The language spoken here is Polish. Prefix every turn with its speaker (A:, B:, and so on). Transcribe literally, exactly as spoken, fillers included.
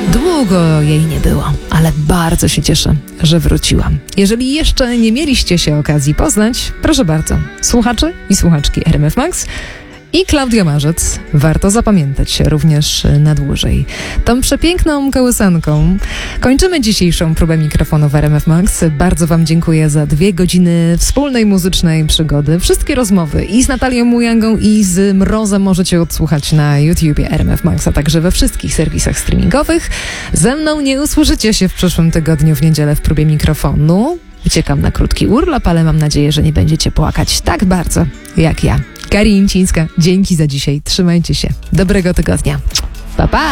A: Długo jej nie było, ale bardzo się cieszę, że wróciłam. Jeżeli jeszcze nie mieliście się okazji poznać, proszę bardzo, słuchacze i słuchaczki R M F Max i Klaudia Marzec, warto zapamiętać się również na dłużej. Tą przepiękną kołysanką kończymy dzisiejszą próbę mikrofonu w R M F Max. Bardzo wam dziękuję za dwie godziny wspólnej muzycznej przygody. Wszystkie rozmowy i z Natalią Mujangą, i z Mrozem możecie odsłuchać na YouTubie R M F Max, a także we wszystkich serwisach streamingowych. Ze mną nie usłyszycie się w przyszłym tygodniu w niedzielę w próbie mikrofonu. Uciekam na krótki urlop, ale mam nadzieję, że nie będziecie płakać tak bardzo jak ja. Kari Incińska, dzięki za dzisiaj. Trzymajcie się. Dobrego tygodnia. Pa, pa!